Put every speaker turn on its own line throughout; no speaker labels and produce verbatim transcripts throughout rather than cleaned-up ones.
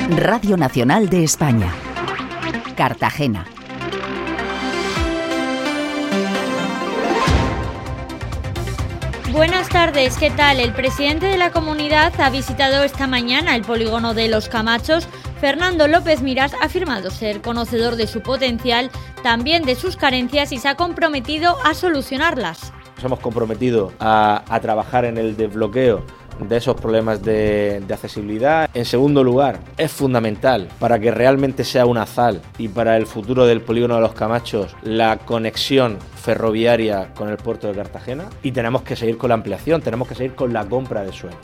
Radio Nacional de España. Cartagena.
Buenas tardes, ¿qué tal? El presidente de la comunidad ha visitado esta mañana el polígono de Los Camachos. Fernando López Miras ha afirmado ser conocedor de su potencial, también de sus carencias, y se ha comprometido a solucionarlas.
Nos hemos comprometido a, a trabajar en el desbloqueo de esos problemas de, de accesibilidad. En segundo lugar, es fundamental para que realmente sea una ZAL y para el futuro del polígono de Los Camachos la conexión ferroviaria con el puerto de Cartagena, y tenemos que seguir con la ampliación, tenemos que seguir con la compra de suelo.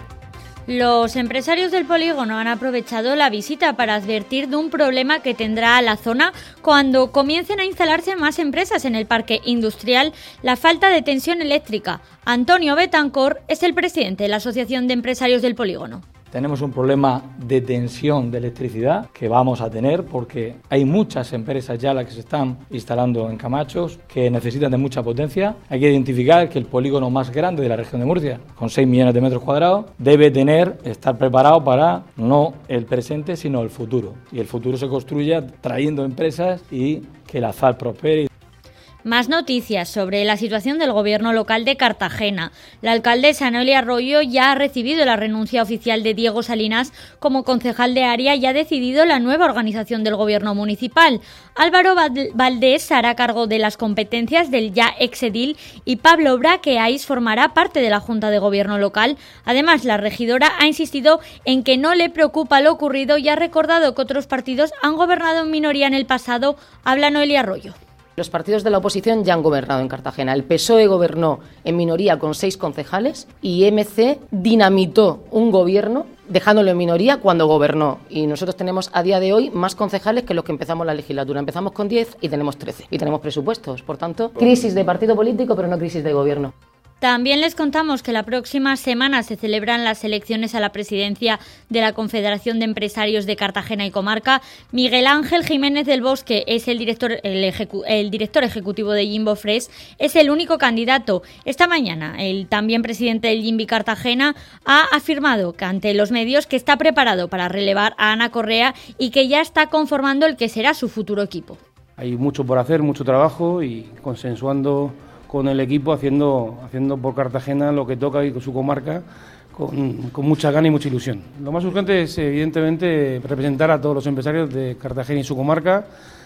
Los empresarios del polígono han aprovechado la visita para advertir de un problema que tendrá la zona cuando comiencen a instalarse más empresas en el parque industrial: la falta de tensión eléctrica. Antonio Betancor es el presidente de la Asociación de Empresarios del Polígono.
Tenemos un problema de tensión de electricidad que vamos a tener porque hay muchas empresas ya las que se están instalando en Camachos que necesitan de mucha potencia. Hay que identificar que el polígono más grande de la región de Murcia, con seis millones de metros cuadrados, debe tener, estar preparado para no el presente sino el futuro. Y el futuro se construye trayendo empresas y que la ZAL prospere.
Más noticias sobre la situación del gobierno local de Cartagena. La alcaldesa Noelia Arroyo ya ha recibido la renuncia oficial de Diego Salinas como concejal de área y ha decidido la nueva organización del gobierno municipal. Álvaro Valdés se hará cargo de las competencias del ya exedil y Pablo Braqueais formará parte de la Junta de Gobierno local. Además, la regidora ha insistido en que no le preocupa lo ocurrido y ha recordado que otros partidos han gobernado en minoría en el pasado. Habla Noelia Arroyo.
Los partidos de la oposición ya han gobernado en Cartagena. El P S O E gobernó en minoría con seis concejales y M C dinamitó un gobierno dejándolo en minoría cuando gobernó. Y nosotros tenemos a día de hoy más concejales que los que empezamos la legislatura. Empezamos con diez y tenemos trece. Y tenemos presupuestos. Por tanto, crisis de partido político, pero no crisis de gobierno.
También les contamos que la próxima semana se celebran las elecciones a la presidencia de la Confederación de Empresarios de Cartagena y Comarca. Miguel Ángel Jiménez del Bosque es el director, el, ejecu, el director ejecutivo de Jimbo Fresh, es el único candidato. Esta mañana el también presidente del Jimbi Cartagena ha afirmado que ante los medios que está preparado para relevar a Ana Correa y que ya está conformando el que será su futuro equipo.
Hay mucho por hacer, mucho trabajo y consensuando con el equipo, haciendo, haciendo por Cartagena lo que toca y con su comarca, con, con mucha gana y mucha ilusión. Lo más urgente es, evidentemente, representar a todos los empresarios de Cartagena y su comarca,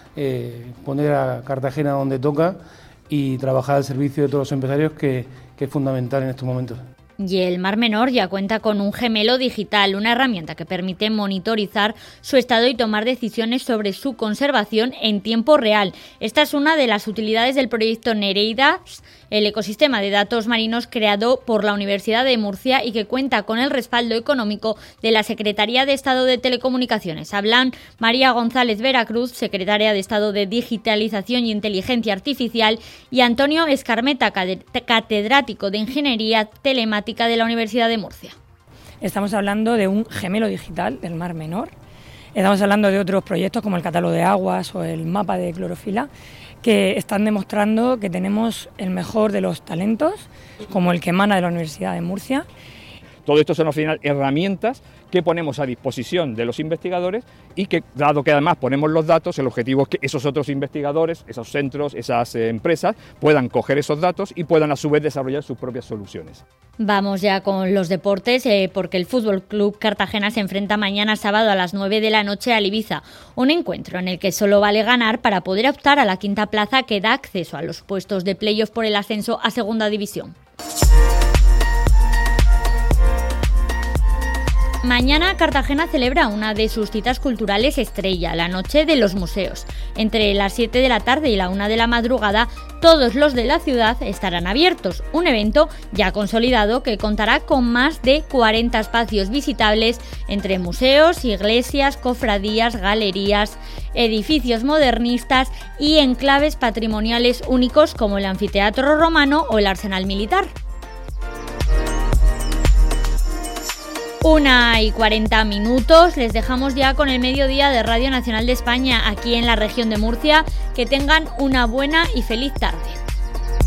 eh, poner a Cartagena donde toca y trabajar al servicio de todos los empresarios, que, que es fundamental en estos momentos.
Y el Mar Menor ya cuenta con un gemelo digital, una herramienta que permite monitorizar su estado y tomar decisiones sobre su conservación en tiempo real. Esta es una de las utilidades del proyecto Nereidas, el ecosistema de datos marinos creado por la Universidad de Murcia y que cuenta con el respaldo económico de la Secretaría de Estado de Telecomunicaciones. Hablan María González Veracruz, secretaria de Estado de Digitalización y Inteligencia Artificial, y Antonio Escarmeta, catedrático de Ingeniería Telemática de la Universidad de Murcia.
Estamos hablando de un gemelo digital del Mar Menor. Estamos hablando de otros proyectos como el catálogo de aguas o el mapa de clorofila, que están demostrando que tenemos el mejor de los talentos, como el que emana de la Universidad de Murcia.
Todo esto son al final herramientas que ponemos a disposición de los investigadores y que, dado que además ponemos los datos, el objetivo es que esos otros investigadores, esos centros, esas eh, empresas puedan coger esos datos y puedan a su vez desarrollar sus propias soluciones.
Vamos ya con los deportes, eh, porque el Fútbol Club Cartagena se enfrenta mañana sábado a las nueve de la noche al Ibiza, un encuentro en el que solo vale ganar para poder optar a la quinta plaza que da acceso a los puestos de playoff por el ascenso a Segunda División. Mañana Cartagena celebra una de sus citas culturales estrella, la Noche de los Museos. Entre las siete de la tarde y la una de la madrugada, todos los de la ciudad estarán abiertos. Un evento ya consolidado que contará con más de cuarenta espacios visitables entre museos, iglesias, cofradías, galerías, edificios modernistas y enclaves patrimoniales únicos como el Anfiteatro Romano o el Arsenal Militar. Una y cuarenta minutos, les dejamos ya con el mediodía de Radio Nacional de España aquí en la región de Murcia. Que tengan una buena y feliz tarde.